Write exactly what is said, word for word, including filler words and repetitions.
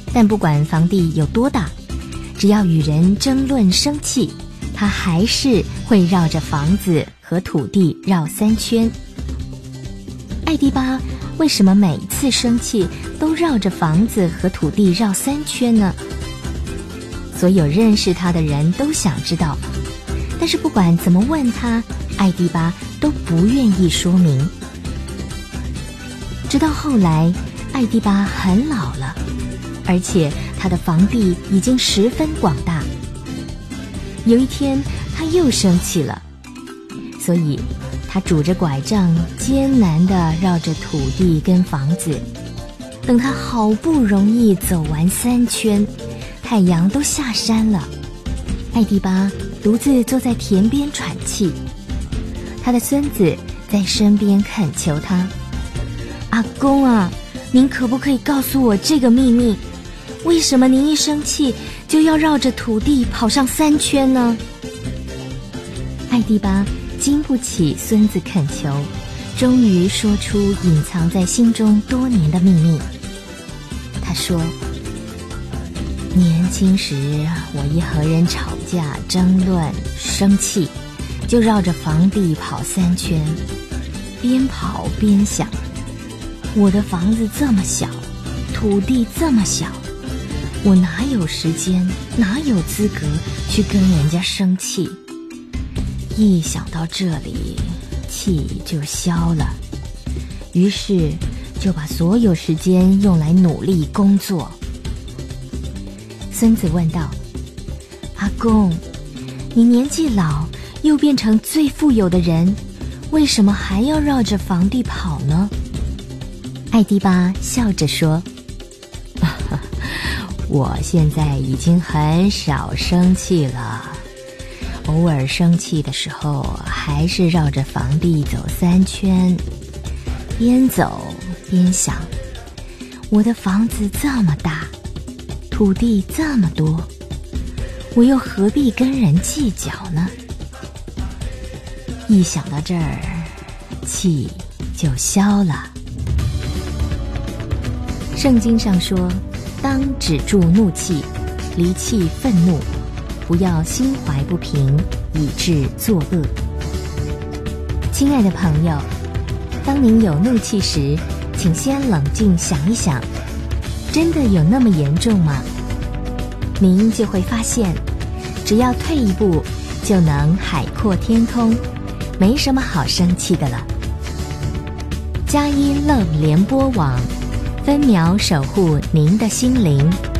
但不管房地有多大，只要与人争论生气，他还是会绕着房子和土地绕三圈。艾迪巴为什么每次生气都绕着房子和土地绕三圈呢？所有认识他的人都想知道，但是不管怎么问他，艾迪巴都不愿意说明。直到后来，艾迪巴很老了，而且他的房地已经十分广大。有一天，他又生气了，所以他拄着拐杖，艰难地绕着土地跟房子。等他好不容易走完三圈，太阳都下山了，艾迪巴独自坐在田边喘气。他的孙子在身边恳求他：阿公啊，您可不可以告诉我这个秘密？为什么您一生气就要绕着土地跑上三圈呢？艾迪巴经不起孙子恳求，终于说出隐藏在心中多年的秘密。他说：年轻时我一和人吵架争论生气，就绕着房地跑三圈，边跑边想，我的房子这么小，土地这么小，我哪有时间，哪有资格去跟人家生气？一想到这里，气就消了，于是就把所有时间用来努力工作。孙子问道：阿公，你年纪老，又变成最富有的人，为什么还要绕着房地跑呢？艾迪巴笑着说：我现在已经很少生气了，偶尔生气的时候，还是绕着房地走三圈，边走边想，我的房子这么大，土地这么多，我又何必跟人计较呢？一想到这儿，气就消了。圣经上说，当止住怒气，离弃愤怒，不要心怀不平，以致作恶。亲爱的朋友，当您有怒气时，请先冷静想一想，真的有那么严重吗？您就会发现，只要退一步，就能海阔天空，没什么好生气的了。佳音乐联播网，分秒守护您的心灵。